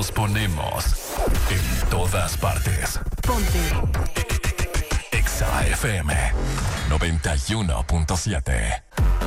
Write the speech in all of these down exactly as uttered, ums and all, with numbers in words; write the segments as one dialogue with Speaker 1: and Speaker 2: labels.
Speaker 1: Nos ponemos en todas partes.
Speaker 2: Ponte
Speaker 1: Exa F M noventa y uno punto siete.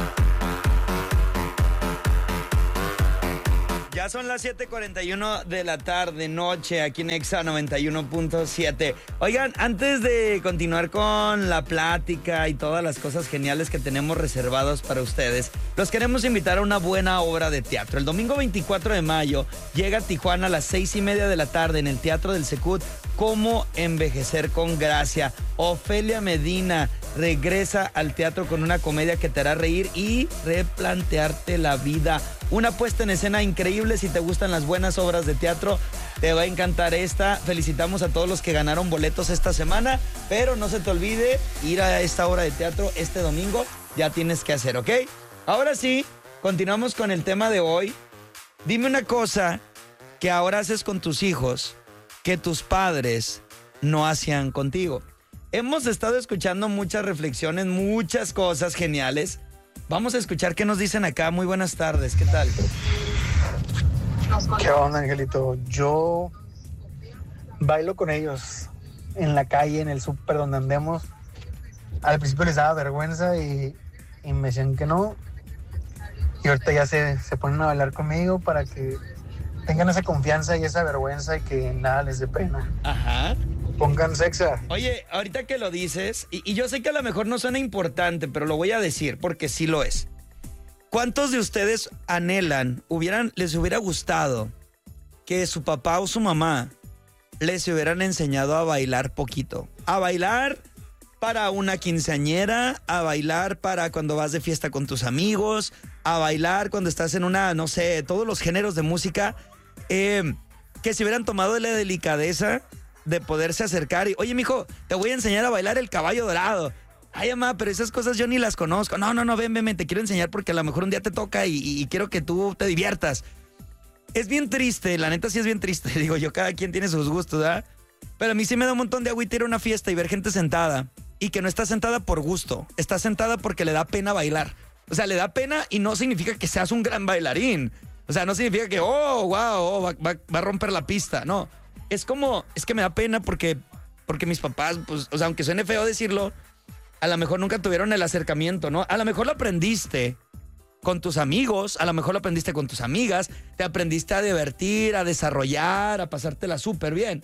Speaker 3: Ya son las siete cuarenta y uno de la tarde, noche, aquí en Exa noventa y uno punto siete. Oigan, antes de continuar con la plática y todas las cosas geniales que tenemos reservados para ustedes, los queremos invitar a una buena obra de teatro. El domingo veinticuatro de mayo llega a Tijuana a las seis y media de la tarde en el Teatro del Secut. ¿Cómo envejecer con gracia? Ofelia Medina regresa al teatro con una comedia que te hará reír y replantearte la vida. Una puesta en escena increíble. Si te gustan las buenas obras de teatro, te va a encantar esta. Felicitamos a todos los que ganaron boletos esta semana, pero no se te olvide ir a esta obra de teatro este domingo. Ya tienes que hacer, ¿ok? Ahora sí, continuamos con el tema de hoy. Dime una cosa que ahora haces con tus hijos que tus padres no hacían contigo. Hemos estado escuchando muchas reflexiones, muchas cosas geniales. Vamos a escuchar qué nos dicen acá. Muy buenas tardes, ¿qué tal?
Speaker 4: ¿Qué onda, Angelito? Yo bailo con ellos en la calle, en el súper donde andemos. Al principio les daba vergüenza y, y me decían que no. Y ahorita ya se, se ponen a bailar conmigo para que tengan esa confianza y esa vergüenza y que nada les dé pena.
Speaker 3: Ajá.
Speaker 4: Pongan Exa.
Speaker 3: Oye, ahorita que lo dices, y, y yo sé que a lo mejor no suena importante, pero lo voy a decir porque sí lo es. ¿Cuántos de ustedes anhelan, hubieran, les hubiera gustado que su papá o su mamá les hubieran enseñado a bailar poquito? A bailar para una quinceañera, a bailar para cuando vas de fiesta con tus amigos, a bailar cuando estás en una, no sé, todos los géneros de música. Eh, que se hubieran tomado la delicadeza de poderse acercar y, oye, mijo, te voy a enseñar a bailar el caballo dorado. Ay, mamá, pero esas cosas yo ni las conozco. No, no, no, ven, ven, ven, te quiero enseñar porque a lo mejor un día te toca y, y quiero que tú te diviertas. Es bien triste, la neta sí es bien triste. Digo yo, cada quien tiene sus gustos, ¿verdad? Pero a mí sí me da un montón de agüita ir a una fiesta y ver gente sentada y que no está sentada por gusto, está sentada porque le da pena bailar. O sea, le da pena y no significa que seas un gran bailarín. O sea, no significa que, oh, wow, oh, va, va, va a romper la pista. No, es como, es que me da pena porque, porque mis papás, pues, o sea, aunque suene feo decirlo, a lo mejor nunca tuvieron el acercamiento, ¿no? A lo mejor lo aprendiste con tus amigos, a lo mejor lo aprendiste con tus amigas, te aprendiste a divertir, a desarrollar, a pasártela súper bien.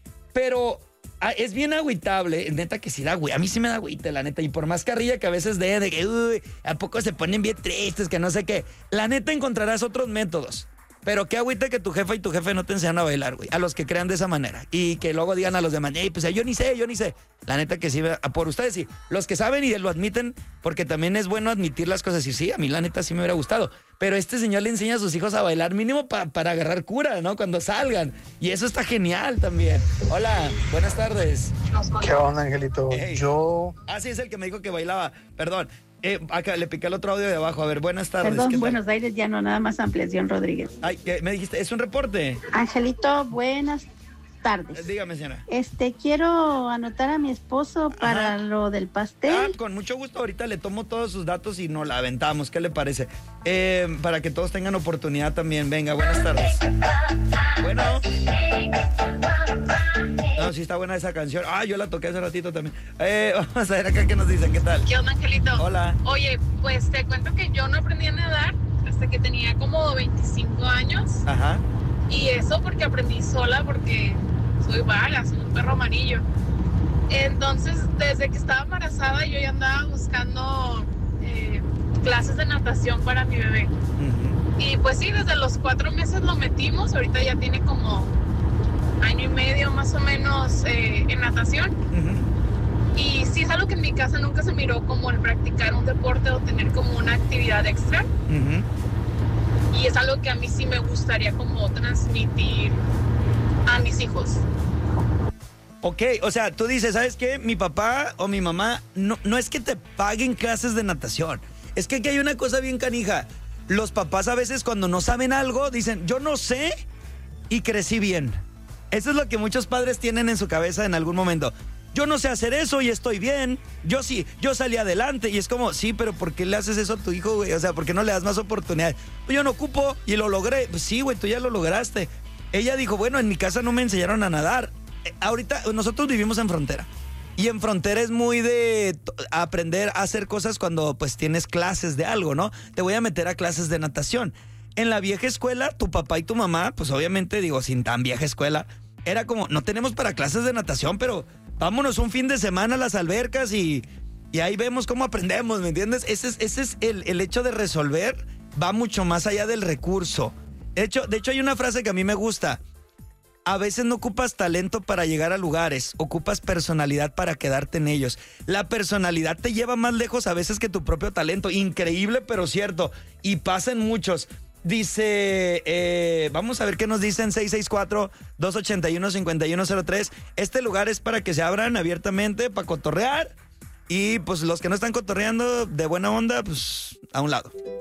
Speaker 3: Pero ah, es bien agüitable, neta que sí da güey. A mí sí me da agüita, la neta. Y por más carrilla que a veces dé, de que, uy, ¿a poco se ponen bien tristes? Que no sé qué. La neta encontrarás otros métodos. Pero qué agüita que tu jefa y tu jefe no te enseñan a bailar, güey. A los que crean de esa manera. Y que luego digan a los demás, hey, pues yo ni sé, yo ni sé. La neta que sí, por ustedes sí. Los que saben y lo admiten, porque también es bueno admitir las cosas. Y sí, a mí la neta sí me hubiera gustado. Pero este señor le enseña a sus hijos a bailar mínimo pa, para agarrar cura, ¿no? Cuando salgan. Y eso está genial también. Hola, buenas tardes.
Speaker 4: ¿Qué onda, Angelito?
Speaker 3: Hey.
Speaker 4: Yo...
Speaker 3: Ah, sí, es el que me dijo que bailaba. Perdón. Eh, acá le piqué el otro audio de abajo. A ver, buenas tardes.
Speaker 5: Perdón,
Speaker 3: ¿qué tal?
Speaker 5: Buenos Aires ya no, nada más Ampliación Rodríguez.
Speaker 3: Ay, ¿qué me dijiste? ¿Es un reporte?
Speaker 5: Angelito, buenas tardes.
Speaker 3: Eh, dígame, señora.
Speaker 5: Este, quiero anotar a mi esposo para
Speaker 3: Ajá.
Speaker 5: lo del
Speaker 3: Ah,
Speaker 5: pastel.
Speaker 3: con mucho gusto. Ahorita le tomo todos sus datos y nos la aventamos. ¿Qué le parece? Eh, para que todos tengan oportunidad también. Venga, buenas tardes. Bueno. No, sí está buena esa canción. Ah, yo la toqué hace ratito también. Eh, vamos a ver acá qué nos dicen. ¿Qué tal?
Speaker 6: ¿Qué onda, Angelito?
Speaker 3: Hola.
Speaker 6: Oye, pues te cuento que yo no aprendí a nadar hasta que tenía como veinticinco años.
Speaker 3: Ajá.
Speaker 6: Y eso porque aprendí sola, porque soy vaga, soy un perro amarillo. Entonces, desde que estaba embarazada, yo ya andaba buscando eh, clases de natación para mi bebé.
Speaker 3: Uh-huh.
Speaker 6: Y pues sí, desde los cuatro meses lo metimos. Ahorita ya tiene como año y medio más o menos eh, en natación.
Speaker 3: Uh-huh.
Speaker 6: Y sí es algo que en mi casa nunca se miró como el practicar un deporte o tener como una actividad extra.
Speaker 3: Uh-huh.
Speaker 6: Y es algo que a mí sí me gustaría como transmitir a mis hijos.
Speaker 3: Ok, o sea, tú dices, ¿sabes qué? Mi papá o mi mamá, no, no es que te paguen clases de natación. Es que aquí hay una cosa bien canija. Los papás a veces cuando no saben algo, dicen, yo no sé y crecí bien. Eso es lo que muchos padres tienen en su cabeza en algún momento. Yo no sé hacer eso y estoy bien. Yo sí, yo salí adelante. Y es como, sí, pero ¿por qué le haces eso a tu hijo, güey? O sea, ¿por qué no le das más oportunidades? Pues yo no ocupo y lo logré. Pues sí, güey, tú ya lo lograste. Ella dijo, bueno, en mi casa no me enseñaron a nadar. Eh, ahorita nosotros vivimos en frontera. Y en frontera es muy de t- aprender a hacer cosas cuando pues tienes clases de algo, ¿no? Te voy a meter a clases de natación. En la vieja escuela, tu papá y tu mamá, pues obviamente, digo, sin tan vieja escuela, era como, no tenemos para clases de natación, pero vámonos un fin de semana a las albercas y, y ahí vemos cómo aprendemos, ¿me entiendes? Ese es, ese es el, el hecho de resolver, va mucho más allá del recurso. De hecho, de hecho, hay una frase que a mí me gusta. A veces no ocupas talento para llegar a lugares, ocupas personalidad para quedarte en ellos. La personalidad te lleva más lejos a veces que tu propio talento. Increíble, pero cierto. Y pasan muchos. Dice, eh, vamos a ver qué nos dicen, seis seis cuatro, dos ocho uno, cinco uno cero tres. Este lugar es para que se abran abiertamente, para cotorrear. Y pues los que no están cotorreando de buena onda, pues a un lado.